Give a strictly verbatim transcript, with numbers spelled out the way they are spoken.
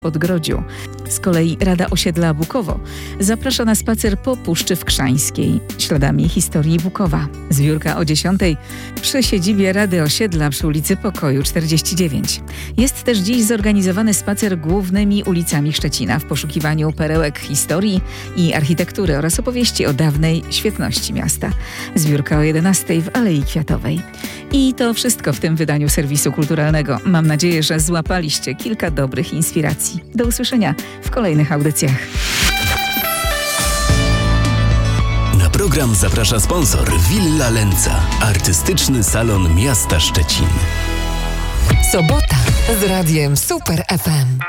Podgrodziu. Z kolei Rada Osiedla Bukowo zaprasza na spacer po Puszczy Wkrzańskiej, śladami historii Bukowa. Zbiórka o dziesiątej przy siedzibie Rady Osiedla przy ulicy Pokoju czterdzieści dziewięć. Jest też dziś zorganizowany spacer głównymi ulicami Szczecina w poszukiwaniu perełek historii i architektury oraz opowieści o dawnej świetności miasta. Zbiórka o jedenastej w Alei Kwiatowej. I to wszystko w tym wydaniu serwisu kulturalnego. Mam nadzieję, że złapaliście kilka dobrych inspiracji. Do usłyszenia w kolejnych audycjach. Na program zaprasza sponsor Villa Lenca, artystyczny salon miasta Szczecin. Sobota z radiem Super F M.